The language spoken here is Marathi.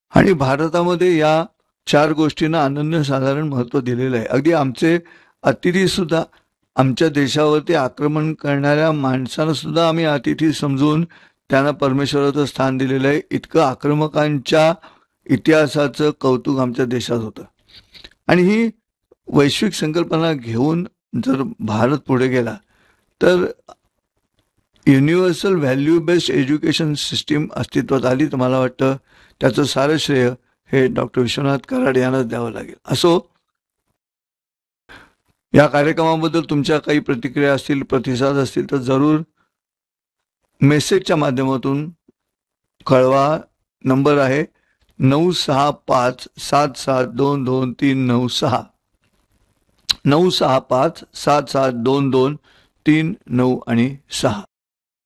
आणि भारतामध्ये या 4 गोष्टींना अनन्यसाधारण महत्त्व दिलेलं आहे. अगदी आमचे अतिथी सुद्धा, आमच्या देशावरती आक्रमण करणाऱ्या माणसांना सुद्धा आम्ही अतिथी समजून त्यांना परमेश्वराचं स्थान दिलेलं आहे. इतकं आक्रमकांच्या इतिहासाचं कौतुक आमच्या देशात होतं. आणि ही वैश्विक संकल्पना घेऊन जर भारत पुढे गेला तर universal value based education system अस्तित्वात आली. तर मला वाटतं त्याचं सारं श्रेय हे डॉक्टर विश्वनाथ कराड यांनाच द्यावं लागेल. असो, या कार्यक्रमाबद्दल तुमच्या काही प्रतिक्रिया असतील, प्रतिसाद असतील तर जरूर मेसेजच्या माध्यमातून कळवा. नंबर आहे 965772239 965772239 आणि 6.